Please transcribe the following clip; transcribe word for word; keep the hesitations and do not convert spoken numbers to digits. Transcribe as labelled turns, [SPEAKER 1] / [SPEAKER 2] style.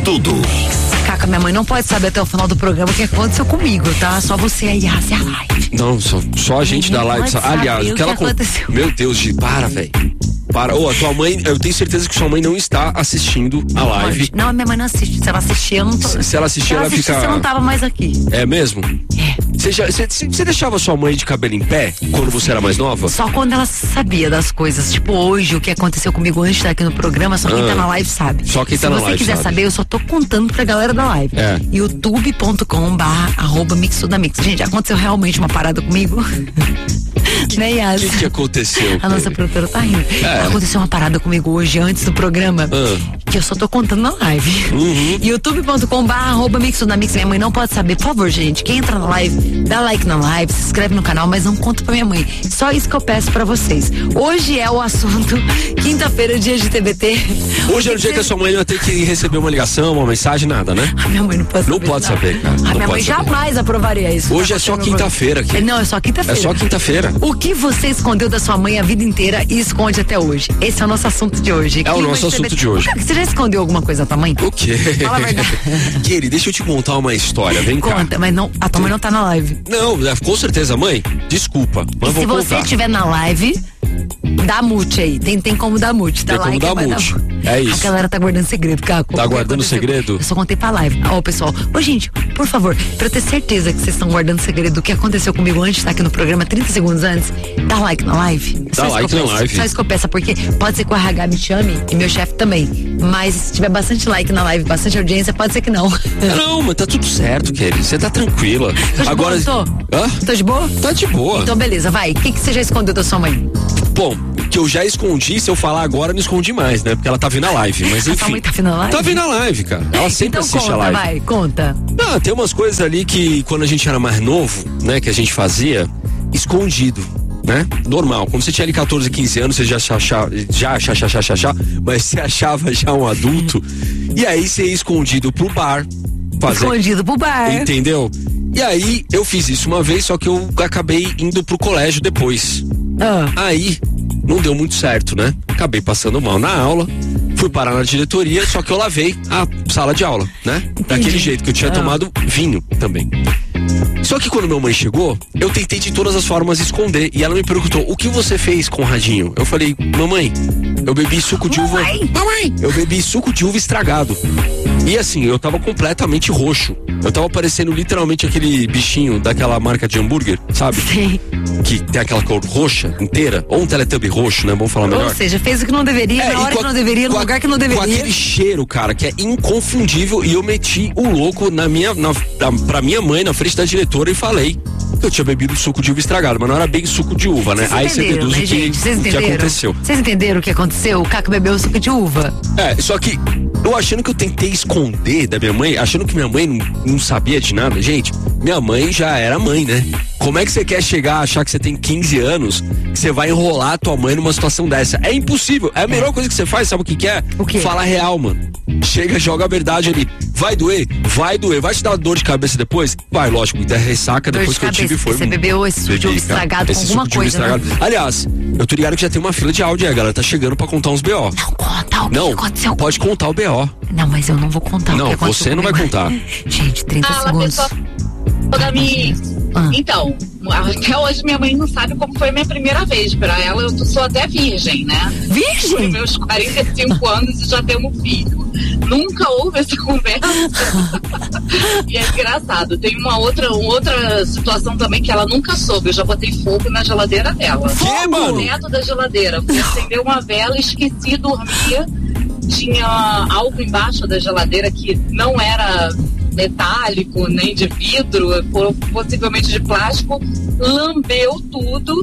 [SPEAKER 1] tudo.
[SPEAKER 2] Caca, minha mãe não pode saber até o final do programa o que aconteceu comigo, tá? Só você aí, a live.
[SPEAKER 1] Não, só, só a gente da live. Aliás, o que ela
[SPEAKER 2] aconteceu.
[SPEAKER 1] Meu Deus, Gi, para, velho. Para, ô, a tua mãe, eu tenho certeza que sua mãe não está assistindo a live.
[SPEAKER 2] Não, minha mãe não assiste. Se ela assistir, eu não tô.
[SPEAKER 1] Se, se ela assistir,
[SPEAKER 2] se ela,
[SPEAKER 1] ela
[SPEAKER 2] assistir,
[SPEAKER 1] fica.
[SPEAKER 2] Você não tava mais aqui.
[SPEAKER 1] É mesmo?
[SPEAKER 2] É.
[SPEAKER 1] Você, já, você, você deixava sua mãe de cabelo em pé quando você era mais nova?
[SPEAKER 2] Só quando ela sabia das coisas. Tipo, hoje, o que aconteceu comigo antes de estar aqui no programa, só quem ah, tá na live sabe.
[SPEAKER 1] Só quem tá
[SPEAKER 2] Se
[SPEAKER 1] na live sabe.
[SPEAKER 2] Se você quiser saber, eu só tô contando pra galera da live.
[SPEAKER 1] É.
[SPEAKER 2] youtube ponto com barra arroba mixudamix. Gente, aconteceu realmente uma parada comigo? Né, Yas?
[SPEAKER 1] O que, que aconteceu?
[SPEAKER 2] A nossa produtora tá rindo.
[SPEAKER 1] É.
[SPEAKER 2] Aconteceu uma parada comigo hoje, antes do programa,
[SPEAKER 1] ah.
[SPEAKER 2] que eu só tô contando na live.
[SPEAKER 1] Uhum.
[SPEAKER 2] youtube ponto com barra arroba mixudamix. Minha mãe não pode saber. Por favor, gente, quem entra na live, dá like na live, se inscreve no canal, mas não conta pra minha mãe. Só isso que eu peço pra vocês. Hoje é o assunto, quinta-feira, dia de T B T.
[SPEAKER 1] Hoje é o dia que a sua mãe vai ter que receber uma ligação, uma mensagem, nada, né?
[SPEAKER 2] A minha mãe não pode
[SPEAKER 1] não
[SPEAKER 2] saber.
[SPEAKER 1] Pode
[SPEAKER 2] não.
[SPEAKER 1] saber, cara.
[SPEAKER 2] A
[SPEAKER 1] não
[SPEAKER 2] minha mãe
[SPEAKER 1] saber.
[SPEAKER 2] jamais aprovaria isso.
[SPEAKER 1] Hoje tá é só quinta-feira aqui.
[SPEAKER 2] É, não, é só quinta-feira.
[SPEAKER 1] É só quinta-feira.
[SPEAKER 2] O que você escondeu da sua mãe a vida inteira e esconde até hoje? Esse é o nosso assunto de hoje.
[SPEAKER 1] É o nosso assunto de hoje.
[SPEAKER 2] Você já escondeu alguma coisa da tua mãe?
[SPEAKER 1] O quê?
[SPEAKER 2] Fala a verdade.
[SPEAKER 1] Kiri, deixa eu te contar uma história, vem cá.
[SPEAKER 2] Conta, mas não, a tua mãe não tá na live.
[SPEAKER 1] Não, com certeza, mãe, desculpa, mas
[SPEAKER 2] e
[SPEAKER 1] vou
[SPEAKER 2] se
[SPEAKER 1] contar.
[SPEAKER 2] você estiver na live, dá mute aí, tem, tem como dar mute, tá?
[SPEAKER 1] Tem como dar mute, é isso.
[SPEAKER 2] A galera tá guardando segredo, Caco.
[SPEAKER 1] Tá guardando segredo?
[SPEAKER 2] Eu só contei pra live. Ó, pessoal, ô gente, por favor, pra eu ter certeza que vocês estão guardando segredo do que aconteceu comigo antes de estar aqui no programa, trinta segundos antes, dá like na live.
[SPEAKER 1] Dá like na live.
[SPEAKER 2] Só isso que eu peço, porque pode ser que o R H me chame e meu chefe também, mas se tiver bastante like na live, bastante audiência, pode ser que não.
[SPEAKER 1] Não, mas tá tudo certo, Kelly, você tá tranquila.
[SPEAKER 2] Tô de
[SPEAKER 1] Agora,
[SPEAKER 2] boa, tô?
[SPEAKER 1] Hã?
[SPEAKER 2] Tô de boa?
[SPEAKER 1] Tá de boa.
[SPEAKER 2] Então beleza, vai, o que, que você já escondeu da sua mãe?
[SPEAKER 1] Bom, que eu já escondi, se eu falar agora, não escondi mais, né? Porque ela tá vindo a live, mas enfim.
[SPEAKER 2] A sua mãe tá vindo a live?
[SPEAKER 1] Tá vindo a live, cara. Ela sempre
[SPEAKER 2] então
[SPEAKER 1] assiste
[SPEAKER 2] conta,
[SPEAKER 1] a live.
[SPEAKER 2] vai, conta.
[SPEAKER 1] Não, tem umas coisas ali que quando a gente era mais novo, né, que a gente fazia escondido, né? Normal. Quando você tinha ali catorze, quinze anos, você já achava, já achava, já achava, mas você achava já um adulto. E aí você ia escondido pro bar. Fazer,
[SPEAKER 2] escondido pro bar.
[SPEAKER 1] Entendeu? E aí eu fiz isso uma vez, só que eu acabei indo pro colégio depois.
[SPEAKER 2] Ah.
[SPEAKER 1] Aí não deu muito certo, né? Acabei passando mal na aula, fui parar na diretoria, só que eu lavei a sala de aula, né?
[SPEAKER 2] Entendi.
[SPEAKER 1] Daquele jeito que eu tinha ah. tomado vinho também. Só que quando minha mãe chegou, eu tentei de todas as formas esconder. E ela me perguntou, o que você fez com o radinho? Eu falei, mamãe, eu bebi suco de uva.
[SPEAKER 2] Mamãe,
[SPEAKER 1] mamãe, eu bebi suco de uva estragado. E assim, eu tava completamente roxo. Eu tava parecendo literalmente aquele bichinho daquela marca de hambúrguer, sabe?
[SPEAKER 2] Sim.
[SPEAKER 1] Que tem aquela cor roxa inteira. Ou um Teletubby roxo, né? Vamos falar melhor.
[SPEAKER 2] Ou seja, fez o que não deveria, é, na hora a, que não deveria, no lugar que não deveria.
[SPEAKER 1] Com aquele cheiro, cara, que é inconfundível. E eu meti o louco na minha, na, na, pra minha mãe, na frente da diretora, e falei que eu tinha bebido suco de uva estragado, mas não era bem suco de uva, né?
[SPEAKER 2] Vocês
[SPEAKER 1] Aí você deduz
[SPEAKER 2] né,
[SPEAKER 1] o que,
[SPEAKER 2] gente? Vocês
[SPEAKER 1] o que aconteceu.
[SPEAKER 2] Vocês entenderam o que aconteceu? O Caco bebeu suco de uva.
[SPEAKER 1] É, só que eu achando que eu tentei esconder da minha mãe, achando que minha mãe não, não sabia de nada. Gente, minha mãe já era mãe, né? Como é que você quer chegar a achar que você tem quinze anos, que você vai enrolar a tua mãe numa situação dessa? É impossível. É a melhor coisa que você faz, sabe o que que é?
[SPEAKER 2] O quê?
[SPEAKER 1] Falar real, mano. Chega, joga a verdade ali. Vai doer? Vai doer. Vai te dar dor de cabeça depois? Vai, lógico. Da ressaca
[SPEAKER 2] dor
[SPEAKER 1] depois
[SPEAKER 2] de
[SPEAKER 1] que
[SPEAKER 2] cabeça,
[SPEAKER 1] eu tive foi...
[SPEAKER 2] Você bebeu esse suco de uva estragado com alguma coisa, né?
[SPEAKER 1] Aliás, eu tô ligado que já tem uma fila de áudio aí, a galera tá chegando pra contar uns B O.
[SPEAKER 2] Não conta o que
[SPEAKER 1] não,
[SPEAKER 2] aconteceu.
[SPEAKER 1] Pode contar o B O.
[SPEAKER 2] Não, mas eu não vou contar
[SPEAKER 1] não,
[SPEAKER 2] o que aconteceu.
[SPEAKER 1] Não, você não vai contar.
[SPEAKER 2] Gente, trinta
[SPEAKER 3] Fala,
[SPEAKER 2] segundos.
[SPEAKER 3] Toda minha... Ah. Então, até hoje minha mãe não sabe como foi a minha primeira vez. Pra ela, eu sou até virgem, né?
[SPEAKER 2] Virgem?
[SPEAKER 3] Por meus quarenta e cinco anos e já temos filho. Nunca houve essa conversa. E é engraçado. Tem uma outra, uma outra situação também que ela nunca soube. Eu já botei fogo na geladeira dela.
[SPEAKER 1] Que, mano?
[SPEAKER 3] Dentro da geladeira. Fui acender uma vela, esqueci, dormia. Tinha algo embaixo da geladeira que não era metálico, nem de vidro, possivelmente de plástico, lambeu tudo.